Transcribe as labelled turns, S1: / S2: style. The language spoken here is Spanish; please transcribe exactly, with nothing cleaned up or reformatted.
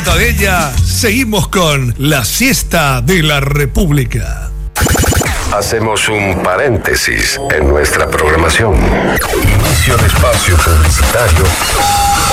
S1: vuelta de ella, seguimos con la siesta de la República.
S2: Hacemos un paréntesis en nuestra programación. Inicio de espacio publicitario